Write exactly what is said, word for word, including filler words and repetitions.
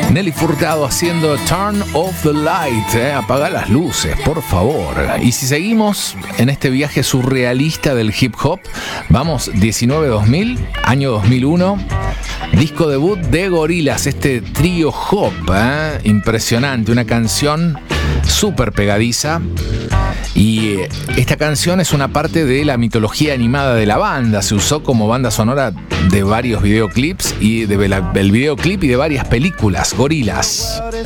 Nelly Furtado haciendo Turn Off the Light, eh, apaga las luces, por favor. Y si seguimos en este viaje surrealista del hip hop, vamos diecinueve dos mil, año dos mil uno, disco debut de Gorillaz, este trío hop, eh, impresionante, una canción súper pegadiza. Y esta canción es una parte de la mitología animada de la banda. Se usó como banda sonora de varios videoclips y de la, del videoclip y de varias películas. Gorillaz.